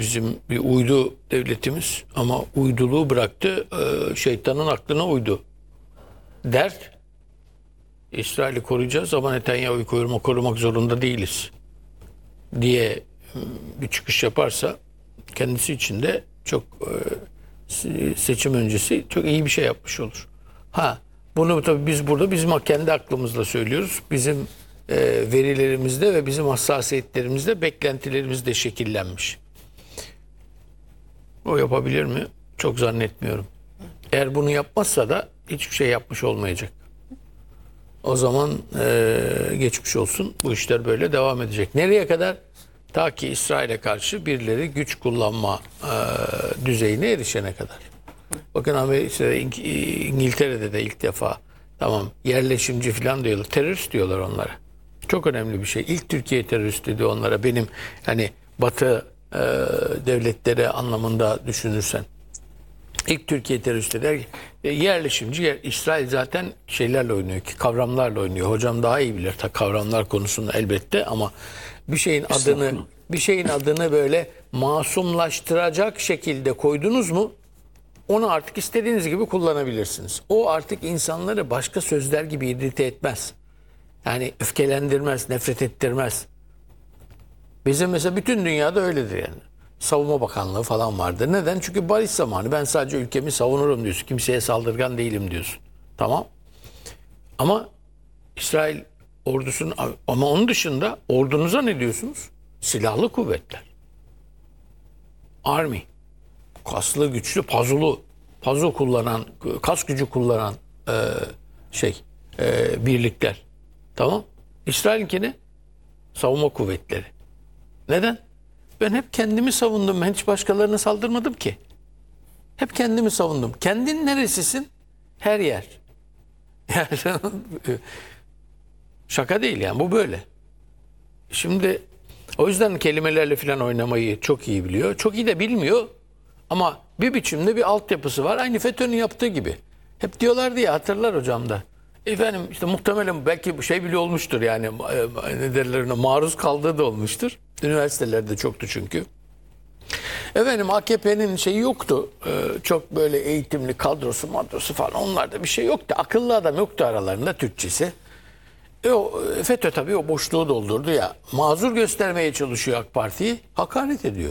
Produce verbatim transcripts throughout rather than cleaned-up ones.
bizim bir uydu devletimiz ama uyduluğu bıraktı, e, şeytanın aklına uydu. Dert, İsrail'i koruyacağız ama Netanyahu'yu korumak, korumak zorunda değiliz diye bir çıkış yaparsa kendisi için de çok e, seçim öncesi çok iyi bir şey yapmış olur. Ha, bunu tabii biz burada bizim kendi aklımızla söylüyoruz. Bizim e, verilerimizde ve bizim hassasiyetlerimizde, beklentilerimizde şekillenmiş. O yapabilir mi? Çok zannetmiyorum. Eğer bunu yapmazsa da hiçbir şey yapmış olmayacak. O zaman e, geçmiş olsun. Bu işler böyle devam edecek. Nereye kadar? Ta ki İsrail'e karşı birileri güç kullanma e, düzeyine erişene kadar. Bakın Amerika, İngiltere'de de ilk defa tamam yerleşimci falan diyorlar. Terörist diyorlar onlara. Çok önemli bir şey. İlk Türkiye terörist dedi onlara. Benim hani Batı e, devletleri anlamında düşünürsen. İlk Türkiye teröristi der ki yerleşimci yer, İsrail zaten şeylerle oynuyor ki kavramlarla oynuyor. Hocam daha iyi bilir ta kavramlar konusunu elbette ama bir şeyin adını bir şeyin adını böyle masumlaştıracak şekilde koydunuz mu onu artık istediğiniz gibi kullanabilirsiniz. O artık insanları başka sözler gibi irrite etmez. Yani öfkelendirmez, nefret ettirmez. Bizim mesela bütün dünyada öyledir yani. Savunma Bakanlığı falan vardır. Neden? Çünkü barış zamanı. Ben sadece ülkemi savunurum diyorsun. Kimseye saldırgan değilim diyorsun. Tamam. Ama İsrail ordusunun ama onun dışında ordunuza ne diyorsunuz? Silahlı kuvvetler. Army. Kaslı, güçlü, pazulu. Pazu kullanan, kas gücü kullanan e, şey e, birlikler. Tamam. İsrail'inkini savunma kuvvetleri. Neden? Ben hep kendimi savundum. Ben hiç başkalarına saldırmadım ki. Hep kendimi savundum. Kendin neresisin? Her yer. Yani şaka değil yani. Bu böyle. Şimdi o yüzden kelimelerle falan oynamayı çok iyi biliyor. Çok iyi de bilmiyor. Ama bir biçimde bir altyapısı var. Aynı FETÖ'nün yaptığı gibi. Hep diyorlar diye hatırlar hocam da. Efendim işte muhtemelen belki bu şey bile olmuştur yani ne derler ona maruz kaldığı da olmuştur. Üniversitelerde çoktu çünkü. Efendim A K P'nin şeyi yoktu. Ee, çok böyle eğitimli kadrosu madrosu falan onlarda bir şey yoktu. Akıllı adam yoktu aralarında Türkçesi. E o, FETÖ tabii o boşluğu doldurdu ya. Mazur göstermeye çalışıyor AK Parti'yi. Hakaret ediyor.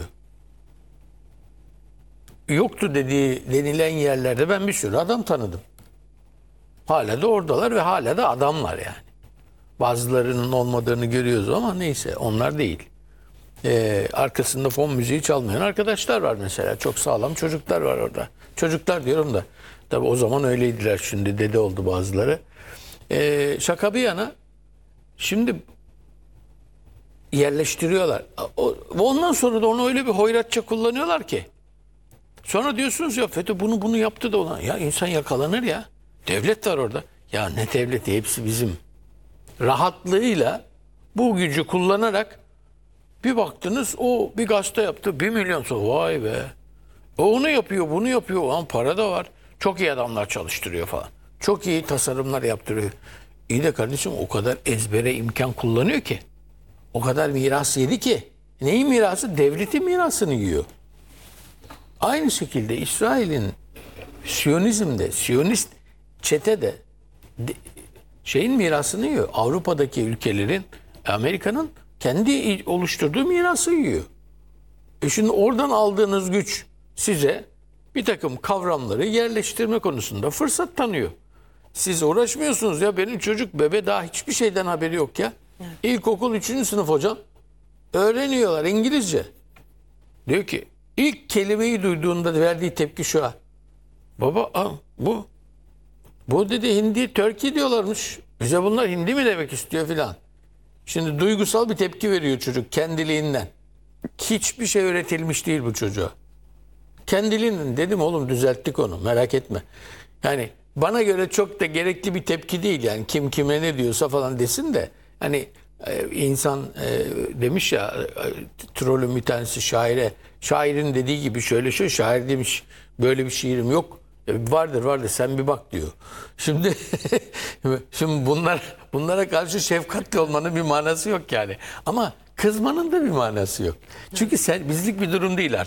Yoktu dediği denilen yerlerde ben bir sürü adam tanıdım. Hala da oradalar ve hala da adamlar yani. Bazılarının olmadığını görüyoruz ama neyse onlar değil. Ee, arkasında fon müziği çalmayan arkadaşlar var mesela. Çok sağlam çocuklar var orada. Çocuklar diyorum da tabii o zaman öyleydiler, şimdi dede oldu bazıları. Ee, şaka bir yana şimdi yerleştiriyorlar. O, ondan sonra da onu öyle bir hoyratça kullanıyorlar ki. Sonra diyorsunuz ya FETÖ bunu bunu yaptı da ona. Ya insan yakalanır ya. Devlet var orada. Ya ne devleti, hepsi bizim. Rahatlığıyla bu gücü kullanarak bir baktınız o bir gazete yaptı. Bir milyon sonra vay be. O onu yapıyor bunu yapıyor. Ulan para da var. Çok iyi adamlar çalıştırıyor falan. Çok iyi tasarımlar yaptırıyor. İyi de kardeşim o kadar ezbere imkan kullanıyor ki. O kadar miras yedi ki. Neyin mirası? Devletin mirasını yiyor. Aynı şekilde İsrail'in Siyonizm'de, Siyonist çete de, de şeyin mirasını yiyor. Avrupa'daki ülkelerin, Amerika'nın kendi oluşturduğu mirası yiyor. E şimdi oradan aldığınız güç size bir takım kavramları yerleştirme konusunda fırsat tanıyor. Siz uğraşmıyorsunuz ya, benim çocuk bebe daha hiçbir şeyden haberi yok ya. Evet. İlkokul üçüncü sınıf hocam. Öğreniyorlar İngilizce. Diyor ki ilk kelimeyi duyduğunda verdiği tepki şu ha. Baba aa, bu. Bu dedi Hindi, Türkiye diyorlarmış. Bize bunlar Hindi mi demek istiyor filan. Şimdi duygusal bir tepki veriyor çocuk kendiliğinden. Hiçbir şey öğretilmiş değil bu çocuğa. Kendiliğinden dedim oğlum, düzelttik onu, merak etme. Yani bana göre çok da gerekli bir tepki değil yani, kim kime ne diyorsa falan desin de hani e, insan e, demiş ya e, trolün bir tanesi şaire, şairin dediği gibi şöyle şöyle, şair demiş böyle bir şiirim yok. Vardır vardır sen bir bak diyor. Şimdi şimdi bunlar bunlara karşı şefkatli olmanın bir manası yok yani. Ama kızmanın da bir manası yok. Çünkü sen bizlik bir durum değil artık.